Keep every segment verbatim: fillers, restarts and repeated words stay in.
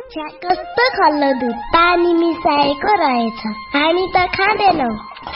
छ्या कस्तो खल्लो दुध पानी मिसाएको रहेछ। हामी त खाँदैनौ।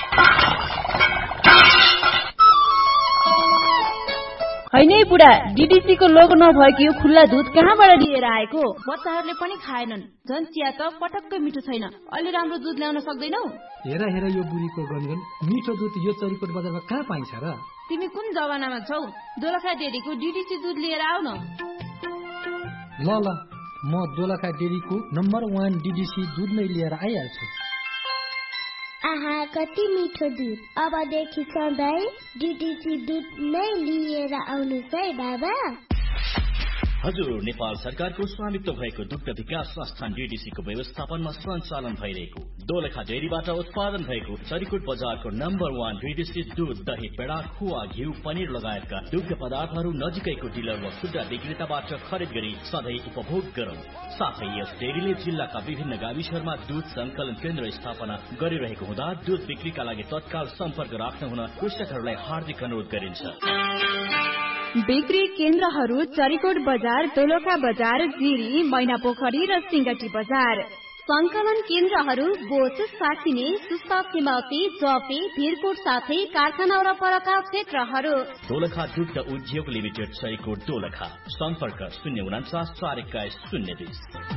हैन बुढा, डीडीसी को लोगो नभएको यो खुल्ला दुध कहाँबाट लिएर आएको? बच्चाहरूले पनि खाएनन्। झन् चिया त पटक्कै मिठो छैन। अलि राम्रो दुध ल्याउन सक्दैनौ? हेर हेर यो बुढीको गनगन, मिठो दुध यो चरीकोट बजारमा कहाँ पाइन्छ र? तिमी कुन जमानामा छौ? दोलखा डेरीको डीडीसी दुध लिएर आउ न। ल ल, म दोलखा डेरीको नम्बर वान डीडीसी दुध नै लिएर आइहाल्छु। आहा, कति मिठो दुध। अबदेखि सधैँ डीडीसी दुध नै लिएर आउनुहोस् है बाबा। हजुर, नेपाल सरकारको स्वामित्व भएको दुग्ध विकास संस्थान डीडीसी को व्यवस्थापनमा सञ्चालन भइरहेको दोलखा डेरीबाट उत्पादन भएको चरीकोट बजारको नम्बर वान डीडीसी दूध, दही, पेडा, खुवा, घिउ, पनिर लगायतका दुग्ध पदार्थहरू नजिकैको डिलर वा खुद्रा विक्रेताबाट खरिद गरी सधैँ उपभोग गरौं। साथै यस डेरीले जिल्लाका विभिन्न गाविसहरूमा दूध संकलन केन्द्र स्थापना गरिरहेको हुँदा दूध बिक्रीका लागि तत्काल सम्पर्क राख्न हुन कृषकहरूलाई हार्दिक अनुरोध गरिन्छ। बिक्री केन्द्रहरू चरीकोट बजार, दोलखा बजार, जिरी, मैनापोखरी र सिंगटी बजार। संकलन केन्द्रहरू बोच, साकिने, सुस्ता, सिमौती, जफे, भिरकोट साथै कारखाना र परका क्षेत्रहरू। दोलखा दुग्ध उद्योग लिमिटेड, चरीकोट, दोलखा। सम्पर्क शून्य उनाचास चार एक्काइस शून्य बीस।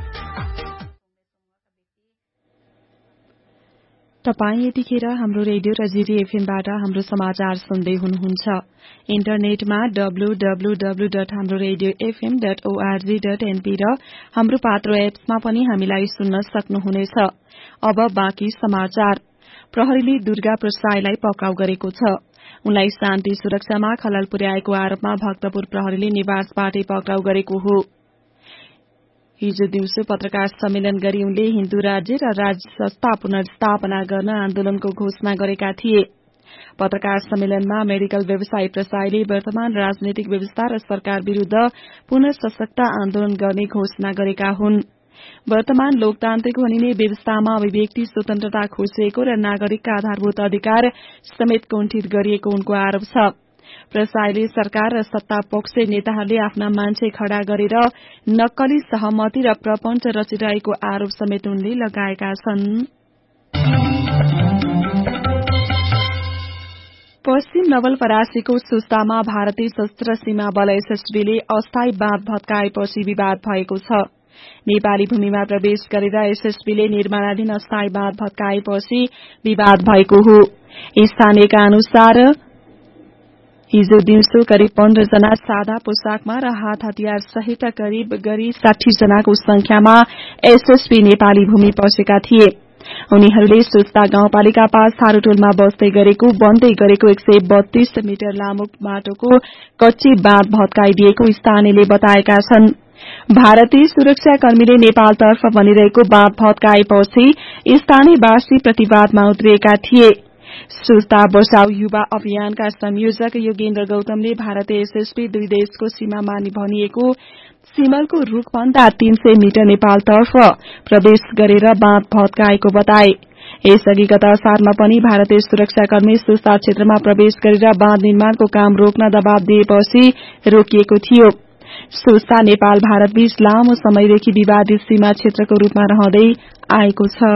तपाई यतिखेर हाम्रो रेडियो र जिरी एफएमबाट हाम्रो समाचार सुन्दै हुनुहुन्छ। इन्टरनेटमा डब्लु डब्लु डब्लु डट हाम्रो radio FM dot ORG dot NP र हाम्रो पात्रो एप्समा पनि हामीलाई सुन्न सक्नुहुनेछ। अब बाँकी समाचार। प्रहरीले दुर्गा प्रसाईलाई पक्राउ गरेको छ। उनलाई शान्ति सुरक्षामा खलल पुर्याएको आरोपमा भक्तपुर प्रहरीले निवासबाटै पक्राउ गरेको हो। हिजो दिउँसो पत्रकार सम्मेलन गरी उनले हिन्दू राज्य र राज्य संस्था पुनर्स्थापना गर्न आन्दोलनको घोषणा गरेका थिए। पत्रकार सम्मेलनमा मेडिकल व्यवसायी प्रसाईले वर्तमान राजनैतिक व्यवस्था र सरकार विरूद्ध पुनः सशक्त आन्दोलन गर्ने घोषणा गरेका हुन्। वर्तमान लोकतान्त्रिक भनिने व्यवस्थामा अभिव्यक्ति स्वतन्त्रता खोसिएको र नागरिकका आधारभूत अधिकार समेत कुण्ठित गरिएको उनको आरोप छ। प्रसाईले सरकार र सत्ता पक्षीय नेताहरूले आफ्ना मान्छे खड़ा गरेर नक्कली सहमति र प्रपञ्च रचिरहेको आरोप समेत उनले लगाएका छन्। पश्चिम नवलपरासीको सुस्तामा भारतीय सशस्त्र सीमा बल एसएसबीले अस्थायी बाँध भत्काएपछि विवाद भएको छ। नेपाली भूमिमा प्रवेश गरेर एसएसबीले निर्माणाधीन अस्थायी बाँध भत्काएपछि विवाद भएको हो। स्थानीयका अनुसार हिजो दिउँसो करिब पन्ध्र जना सादा पोसाकमा र हात हतियार सहित करिब गरी साठी जनाको संख्यामा एसएसबी नेपाली भूमि पसेका थिए। उनीहरूले सुस्ता गाउँपालिका पाँच थारूटोलमा बस्दै गरेको बन्दै गरेको एक सय बत्तीस मिटर लामो बाटोको कच्ची बाँध भत्काइदिएको स्थानीयले बताएका छन्। भारतीय सुरक्षाकर्मीले नेपालतर्फ बनिरहेको बाँध भत्काएपछि स्थानीयवासी प्रतिवादमा उत्रिएका थिए। सुस्ता बचाउ युवा अभियानका संयोजक योगेन्द्र गौतमले भारतीय एसएसबी दुई देशको सीमामा भनिएको सिमलको रूखभन्दा तीन सय मिटर नेपालतर्फ प्रवेश गरेर बाँध भत्काएको बताए। यसअघि गत असारमा पनि भारतीय सुरक्षाकर्मी सुस्ता क्षेत्रमा प्रवेश गरेर बाँध निर्माणको काम रोक्न दबाव दिएपछि रोकिएको थियो। सुस्ता नेपाल भारत बीच लामो समयदेखि विवादित सीमा क्षेत्रको रूपमा रहँदै आएको छ।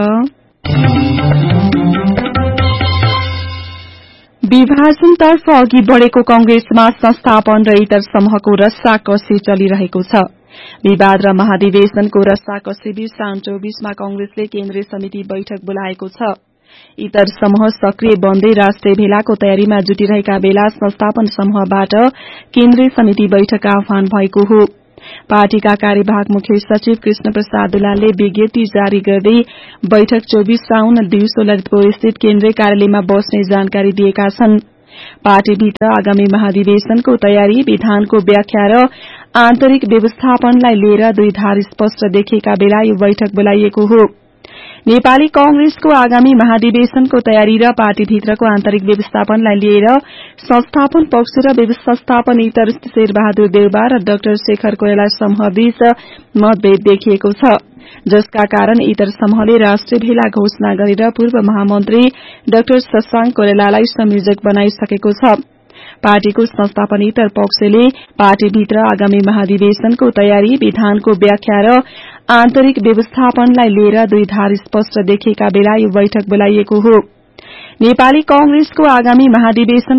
विभाजनतर्फ अघि बढ़ेको कांग्रेसमा संस्थापन र इतर समूहको रस्साकसी चलिरहेको छ। विवाद र महाधिवेशनको रस्साकसी बीच साउन चौबीसमा कांग्रेसले केन्द्रीय समिति बैठक बोलाएको छ। इतर समूह सक्रिय बन्दै राष्ट्रिय भेलाको तयारीमा जुटिरहेका बेला संस्थापन समूहबाट केन्द्रीय समिति बैठक आह्वान भएको हो। पार्टीका कार्यवाहक मुख्य सचिव कृष्ण प्रसाद दुलालले विज्ञप्ति जारी गर्दै बैठक चौबीस साउन दिउँसो ललितपुर स्थित केन्द्रीय कार्यालयमा बस्ने जानकारी दिएका छन्। पार्टीभित्र आगामी महाधिवेशनको तयारी, विधानको व्याख्या र आन्तरिक व्यवस्थापनलाई लिएर दुई धार स्पष्ट देखिएका बेला यो बैठक बोलाइएको हो। नेपाली कांग्रेसको आगामी महाधिवेशनको तयारी र पार्टीभित्रको आन्तरिक व्यवस्थापनलाई लिएर संस्थापन पक्ष र व्यवस्थापन इतर शेरबहादुर देउबा र डाक्टर शेखर कोइराला समूहबीच मतभेद देखिएको छ, जसका कारण इतर समूहले राष्ट्रिय भेला घोषणा गरेर पूर्व महामन्त्री डाक्टर शशांक कोइरालालाई संयोजक बनाइसकेको छ। पार्टीको संस्थापन इतर पक्षले पार्टीभित्र आगामी महाधिवेशनको तयारी, विधानको व्याख्या र आन्तरिक व्यवस्थापनलाई लिएर दुई धार स्पष्ट देखिएका बेला यो बैठक बोलाइएको हो। नेपाली कांग्रेसको आगामी महाधिवेशन